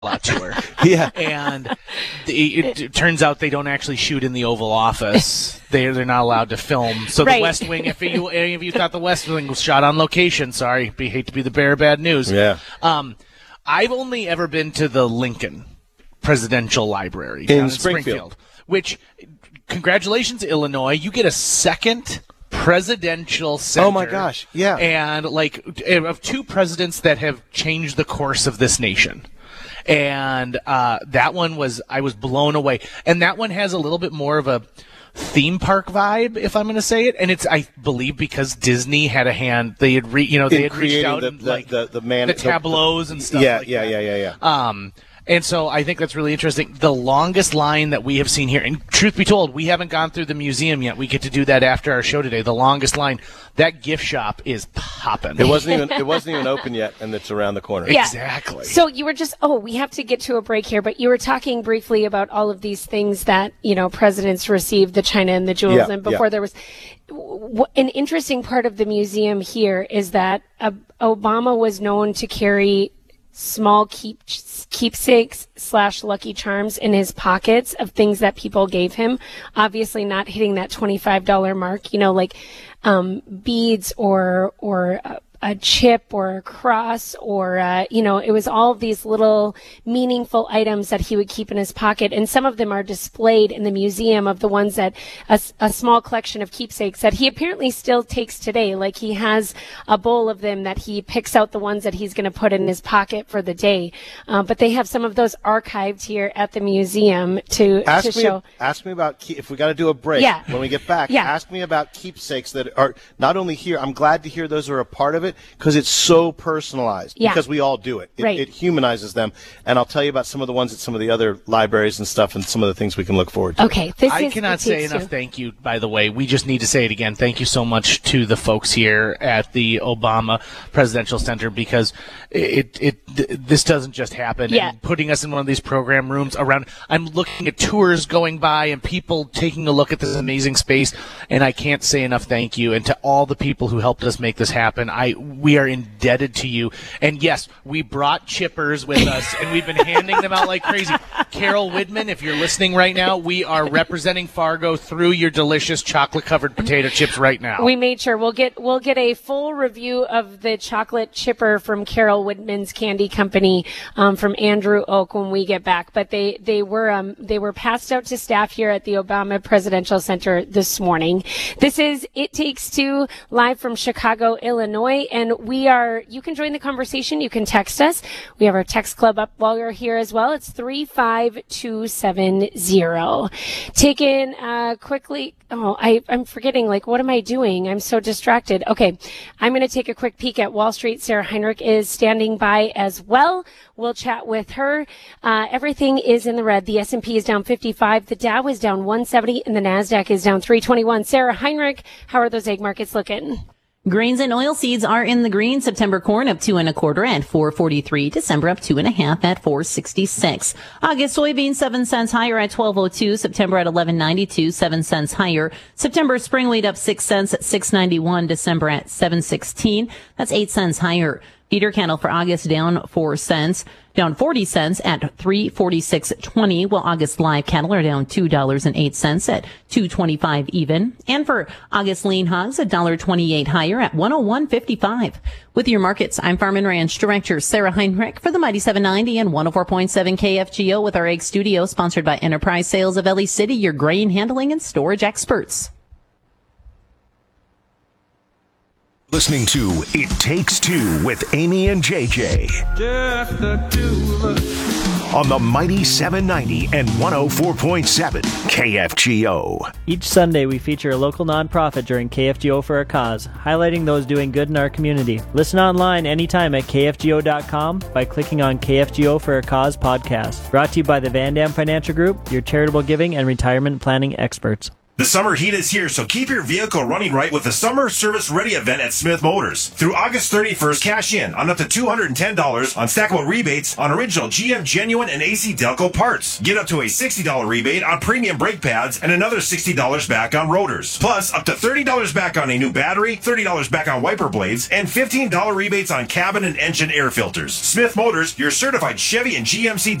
lot tour. Yeah. And it turns out they don't actually shoot in the Oval Office. They're not allowed to film. So Right. the West Wing, if any of you thought the West Wing was shot on location, sorry, hate to be the bearer of bad news. Yeah. I've only ever been to the Lincoln Presidential Library down in Springfield. Which, congratulations, Illinois. You get a second presidential center. Oh my gosh, yeah. And of two presidents that have changed the course of this nation. And that one I was blown away. And that one has a little bit more of a theme park vibe, if I'm going to say it. And it's, I believe, because Disney had a hand. They had reached out and the tableaus and stuff. Yeah. And so I think that's really interesting. The longest line that we have seen here, and truth be told, we haven't gone through the museum yet. We get to do that after our show today. The longest line, that gift shop is popping. It wasn't even open yet, and it's around the corner. Yeah. Exactly. So you were just, we have to get to a break here, but you were talking briefly about all of these things that, presidents received, the china and the jewels, and before there was an interesting part of the museum here is that Obama was known to carry small keepsakes / Lucky Charms in his pockets of things that people gave him, obviously not hitting that $25 mark, like beads or a chip or a cross or, it was all of these little meaningful items that he would keep in his pocket. And some of them are displayed in the museum of the ones that a small collection of keepsakes that he apparently still takes today. Like he has a bowl of them that he picks out the ones that he's going to put in his pocket for the day. But they have some of those archived here at the museum to show. Ask me about, if we got to do a break when we get back, ask me about keepsakes that are not only here. I'm glad to hear those are a part of it, because it's so personalized, because we all do it. It humanizes them. And I'll tell you about some of the ones at some of the other libraries and stuff and some of the things we can look forward to. Okay. I cannot say enough thank you, by the way. We just need to say it again. Thank you so much to the folks here at the Obama Presidential Center, because this doesn't just happen. Yeah. And putting us in one of these program rooms around, I'm looking at tours going by and people taking a look at this amazing space, and I can't say enough thank you. And to all the people who helped us make this happen, we are indebted to you. And yes, we brought chippers with us, and we've been handing them out like crazy. Carol Widman, if you're listening right now, we are representing Fargo through your delicious chocolate-covered potato chips right now. We made sure we'll get a full review of the chocolate chipper from Carol Widman's Candy Company from Andrew Oak when we get back. But they were passed out to staff here at the Obama Presidential Center this morning. This is It Takes Two, live from Chicago, Illinois, and you can join the conversation. You can text us. We have our text club up while you're here as well. It's 35270. Taken quickly. I'm forgetting, what am I doing? I'm so distracted. Okay. I'm going to take a quick peek at Wall Street. Sarah Heinrich is standing by as well. We'll chat with her. Everything is in the red. The S&P is down 55. The Dow is down 170 and the NASDAQ is down 321. Sarah Heinrich, how are those egg markets looking? Grains and oilseeds are in the green. September corn up 2 1/4 at $4.43. December up 2 1/2 at $4.66. August soybeans 7 cents higher at $12.02. September at $11.92, 7 cents higher. September spring wheat up 6 cents at $6.91. December at $7.16. That's 8 cents higher. Feeder cattle for August down 4 cents, down 40 cents at $346.20, while August live cattle are down $2.08 at $2.25 even. And for August lean hogs, $1.28 higher at $101.55. With your markets, I'm Farm and Ranch Director Sarah Heinrich for the Mighty 790 and 104.7 KFGO with our Egg Studio, sponsored by Enterprise Sales of Ellie City, your grain handling and storage experts. Listening to It Takes Two with Amy and JJ. Just the two of us. On the Mighty 790 and 104.7 KFGO. Each Sunday, we feature a local nonprofit during KFGO for a Cause, highlighting those doing good in our community. Listen online anytime at KFGO.com by clicking on KFGO for a Cause podcast. Brought to you by the Van Dam Financial Group, your charitable giving and retirement planning experts. The summer heat is here, so keep your vehicle running right with the Summer Service Ready event at Smith Motors. Through August 31st, cash in on up to $210 on stackable rebates on original GM Genuine and AC Delco parts. Get up to a $60 rebate on premium brake pads and another $60 back on rotors. Plus, up to $30 back on a new battery, $30 back on wiper blades, and $15 rebates on cabin and engine air filters. Smith Motors, your certified Chevy and GMC